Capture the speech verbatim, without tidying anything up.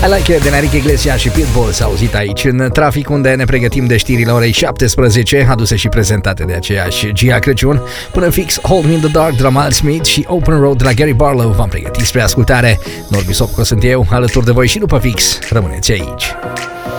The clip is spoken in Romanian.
I Like It de Enrique Iglesias și Pitbull s-a auzit aici în trafic, unde ne pregătim de știrile orei șaptesprezece, aduse și prezentate de aceeași Gia Crăciun. Până fix Hold Me in the Dark de la Miles Smith și Open Road de la Gary Barlow v-am pregătit spre ascultare. Norbi Sopco sunt eu, alături de voi și după fix. Rămâneți aici.